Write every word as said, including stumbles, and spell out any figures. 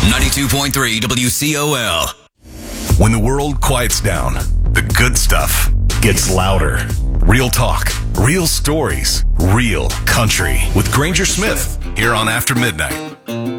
ninety-two point three W C O L. When the world quiets down, the good stuff gets louder. Real talk, real stories, real country. With Granger Smith, here on After Midnight.